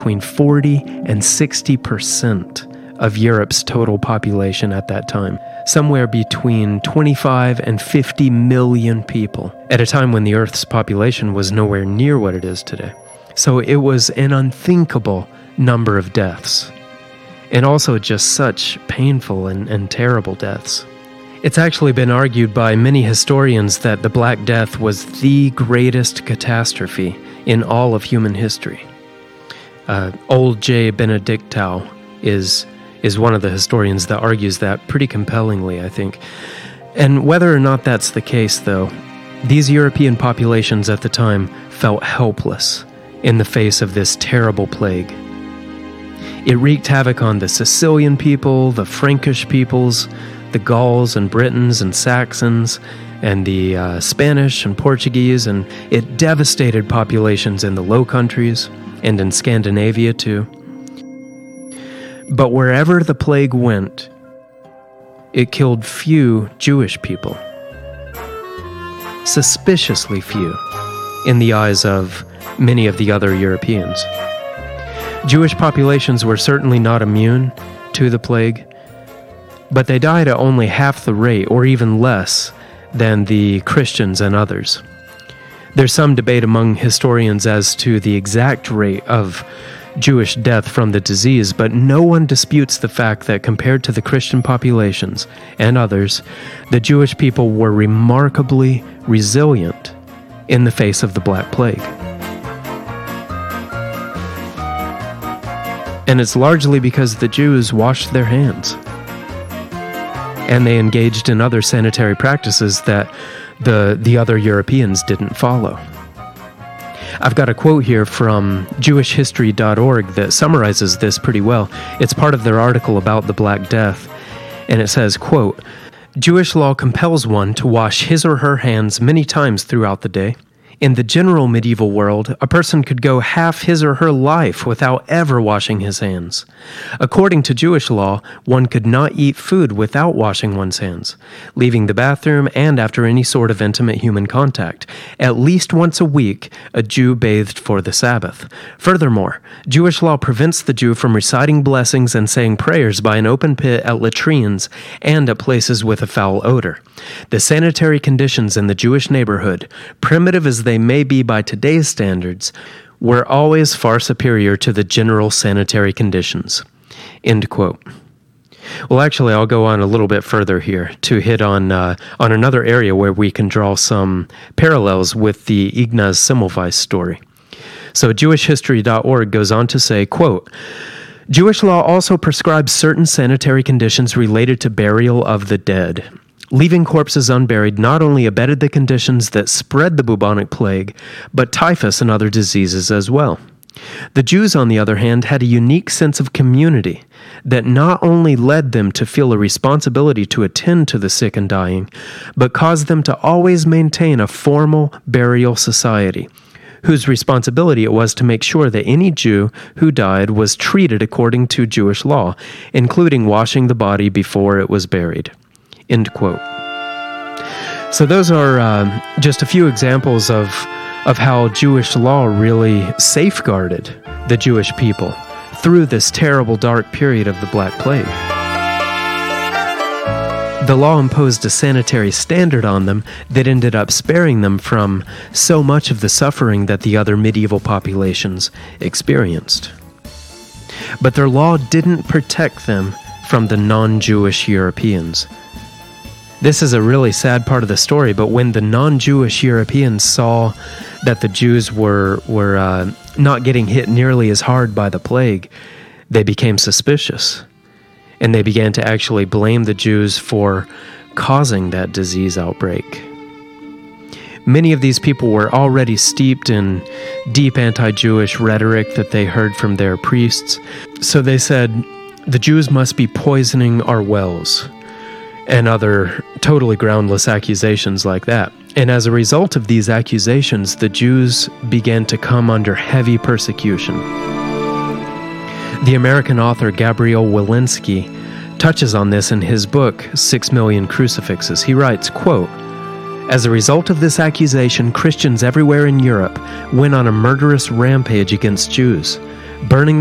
between 40 and 60% of Europe's total population at that time, somewhere between 25 and 50 million people, at a time when the Earth's population was nowhere near what it is today. So it was an unthinkable number of deaths, and also just such painful and terrible deaths. It's actually been argued by many historians that the Black Death was the greatest catastrophe in all of human history. Old J. Benedictau is one of the historians that argues that pretty compellingly, I think. And whether or not that's the case, though, these European populations at the time felt helpless in the face of this terrible plague. It wreaked havoc on the Sicilian people, the Frankish peoples, the Gauls and Britons and Saxons, and the Spanish and Portuguese, and it devastated populations in the Low Countries and in Scandinavia too. But wherever the plague went, it killed few Jewish people. Suspiciously few in the eyes of many of the other Europeans. Jewish populations were certainly not immune to the plague, but they died at only half the rate, or even less, than the Christians and others. There's some debate among historians as to the exact rate of Jewish death from the disease, but no one disputes the fact that compared to the Christian populations and others, the Jewish people were remarkably resilient in the face of the Black Plague. And it's largely because the Jews washed their hands, and they engaged in other sanitary practices that the other Europeans didn't follow. I've got a quote here from jewishhistory.org that summarizes this pretty well. It's part of their article about the Black Death, and it says, quote, "Jewish law compels one to wash his or her hands many times throughout the day. In the general medieval world, a person could go half his or her life without ever washing his hands. According to Jewish law, one could not eat food without washing one's hands, leaving the bathroom and after any sort of intimate human contact. At least once a week, a Jew bathed for the Sabbath. Furthermore, Jewish law prevents the Jew from reciting blessings and saying prayers by an open pit at latrines and at places with a foul odor. The sanitary conditions in the Jewish neighborhood, primitive as they may be by today's standards, were always far superior to the general sanitary conditions." End quote. Well, actually, I'll go on a little bit further here to hit on another area where we can draw some parallels with the Ignaz Semmelweis story. So jewishhistory.org goes on to say, quote, "Jewish law also prescribes certain sanitary conditions related to burial of the dead. Leaving corpses unburied not only abetted the conditions that spread the bubonic plague, but typhus and other diseases as well. The Jews, on the other hand, had a unique sense of community that not only led them to feel a responsibility to attend to the sick and dying, but caused them to always maintain a formal burial society, whose responsibility it was to make sure that any Jew who died was treated according to Jewish law, including washing the body before it was buried." End quote. So those are just a few examples of how Jewish law really safeguarded the Jewish people through this terrible dark period of the Black Plague. The law imposed a sanitary standard on them that ended up sparing them from so much of the suffering that the other medieval populations experienced. But their law didn't protect them from the non-Jewish Europeans. This is a really sad part of the story, but when the non-Jewish Europeans saw that the Jews were not getting hit nearly as hard by the plague, they became suspicious, and they began to actually blame the Jews for causing that disease outbreak. Many of these people were already steeped in deep anti-Jewish rhetoric that they heard from their priests, so they said, "The Jews must be poisoning our wells," and other totally groundless accusations like that. And as a result of these accusations, the Jews began to come under heavy persecution. The American author Gabriel Walensky touches on this in his book, 6 Million Crucifixes. He writes, quote, "As a result of this accusation, Christians everywhere in Europe went on a murderous rampage against Jews. burning